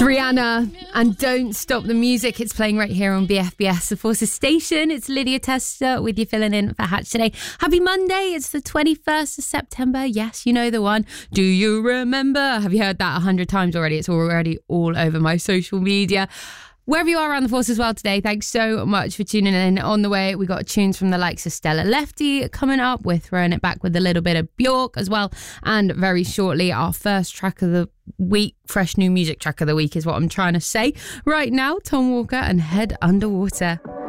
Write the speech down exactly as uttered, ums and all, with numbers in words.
Rihanna and Don't Stop the Music. It's playing right here on B F B S, the Forces Station. It's Lydia Tester with you filling in for Hatch today. Happy Monday. It's the twenty-first of September. Yes, you know the one. Do you remember? Have you heard that a hundred times already? It's already all over my social media. Wherever you are around the Forces world today, thanks so much for tuning in. On the way, we got tunes from the likes of Stella Lefty coming up. We're throwing it back with a little bit of Bjork as well. And very shortly, our first track of the week, fresh new music track of the week is what I'm trying to say. Right now, Tom Walker and Head Underwater.